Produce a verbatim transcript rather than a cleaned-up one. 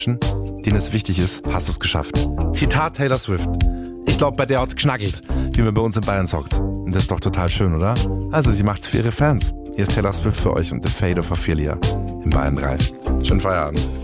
denen es wichtig ist, hast du es geschafft. Zitat Taylor Swift. Ich glaube, bei der hat's geknackelt, wie man bei uns in Bayern sagt. Und das ist doch total schön, oder? Also, sie macht's für ihre Fans. Hier ist Taylor Swift für euch und The Fate of Ophelia in Bayern drei. Schönen Feierabend.